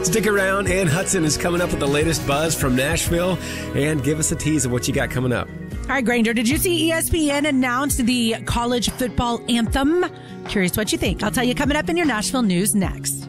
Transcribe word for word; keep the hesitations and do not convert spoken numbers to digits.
Stick around. Ann Hudson is coming up with the latest buzz from Nashville. And give us a tease of what you got coming up. All right, Granger, did you see E S P N announce the college football anthem? Curious what you think. I'll tell you coming up in your Nashville news next.